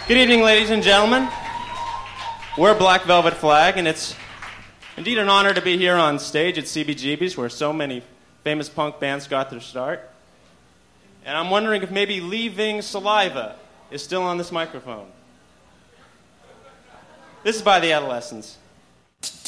Good evening, ladies and gentlemen. We're Black Velvet Flag, and it's indeed an honor to be here on stage at CBGB's, where so many famous punk bands got their start. And I'm wondering if maybe Leaving Saliva is still on this microphone. This is by the Adolescents.